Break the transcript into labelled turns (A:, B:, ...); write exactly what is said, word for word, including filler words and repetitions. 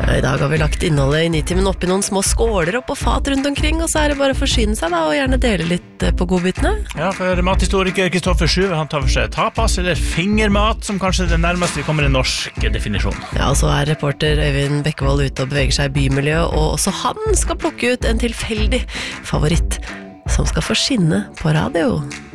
A: I dag har vi lagt innholdet i Nitimen oppi noen små skåler opp på fat rundt omkring, og så er det bare å forsyne seg da, og gjerne dele litt på godbitene.
B: Ja, for mathistoriker Kristoffer Sjuve, han tar for seg tapas eller fingermat, som kanskje er det nærmeste vi kommer en norsk definisjon.
A: Ja, og så er reporter Øyvind Bekkevold ute og beveger seg i bymiljøet, og også han skal plukke ut en tilfeldig favoritt som skal få skinne på radio.